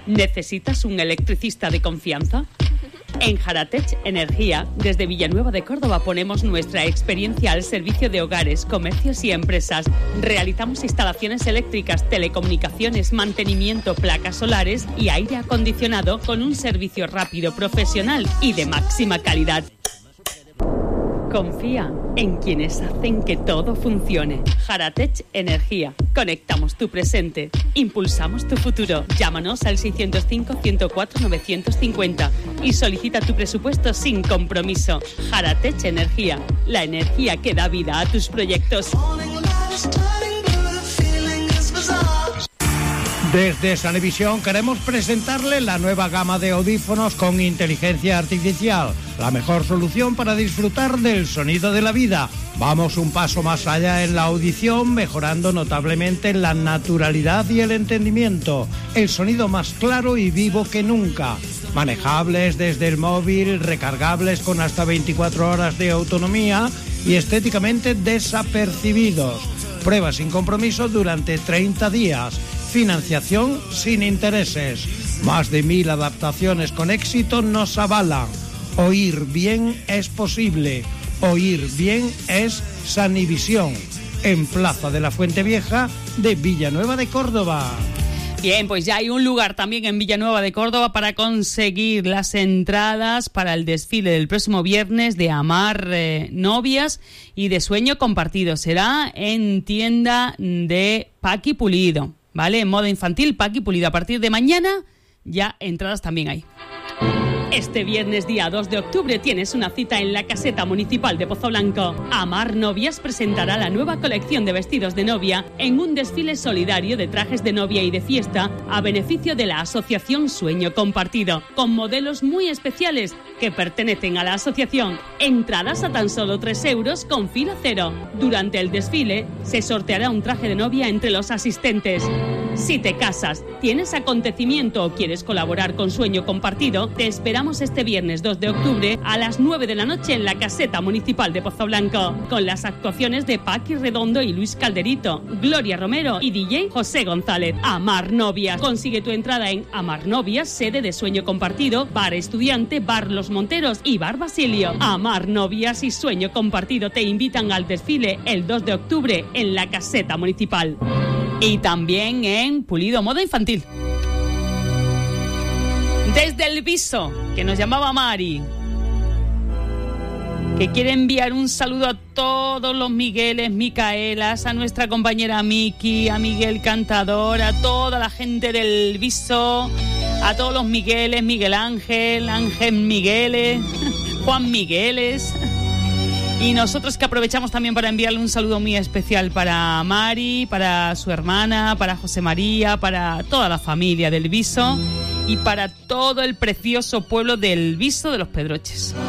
¿Necesitas un electricista de confianza? En Jaratech Energía, desde Villanueva de Córdoba, ponemos nuestra experiencia al servicio de hogares, comercios y empresas. Realizamos instalaciones eléctricas, telecomunicaciones, mantenimiento, placas solares y aire acondicionado con un servicio rápido, profesional y de máxima calidad. Confía en quienes hacen que todo funcione. Jaratech Energía. Conectamos tu presente. Impulsamos tu futuro. Llámanos al 605-104-950 y solicita tu presupuesto sin compromiso. Jaratech Energía. La energía que da vida a tus proyectos. Desde Sanevisión queremos presentarle la nueva gama de audífonos con inteligencia artificial, la mejor solución para disfrutar del sonido de la vida. Vamos un paso más allá en la audición, mejorando notablemente la naturalidad y el entendimiento, el sonido más claro y vivo que nunca. Manejables desde el móvil, recargables con hasta 24 horas de autonomía y estéticamente desapercibidos. Prueba sin compromiso durante 30 días. Financiación sin intereses. Más de 1000 adaptaciones con éxito nos avalan. Oír bien es posible. Oír bien es Sanivisión. En Plaza de la Fuente Vieja de Villanueva de Córdoba. Bien, pues ya hay un lugar también en Villanueva de Córdoba para conseguir las entradas para el desfile del próximo viernes de Amar Novias y de Sueño Compartido. Será en tienda de Paqui Pulido, ¿vale? En moda infantil, Paqui Pulido. A partir de mañana ya entradas también hay. Este viernes día 2 de octubre tienes una cita en la Caseta Municipal de Pozoblanco. Amar Novias presentará la nueva colección de vestidos de novia en un desfile solidario de trajes de novia y de fiesta a beneficio de la Asociación Sueño Compartido, con modelos muy especiales que pertenecen a la asociación. Entradas a tan solo 3 euros con fila cero. Durante el desfile se sorteará un traje de novia entre los asistentes. Si te casas, tienes acontecimiento o quieres colaborar con Sueño Compartido, te esperamos este viernes 2 de octubre a las 9 de la noche en la Caseta Municipal de Pozoblanco, con las actuaciones de Paqui Redondo y Luis Calderito, Gloria Romero y DJ José González. Amar Novias. Consigue tu entrada en Amar Novias, sede de Sueño Compartido, Bar Estudiante, Bar Los Monteros y Bar Basilio. Amar Novias y Sueño Compartido te invitan al desfile el 2 de octubre en la Caseta Municipal. Y también en Pulido Moda Infantil. Desde el Viso, que nos llamaba Mari, que quiere enviar un saludo a todos los Migueles, Micaelas, a nuestra compañera Miki, a Miguel Cantador, a toda la gente del Viso, a todos los Migueles, Miguel Ángel, Ángel Migueles, Juan Migueles. Y nosotros que aprovechamos también para enviarle un saludo muy especial para Mari, para su hermana, para José María, para toda la familia del Viso y para todo el precioso pueblo del Viso de los Pedroches.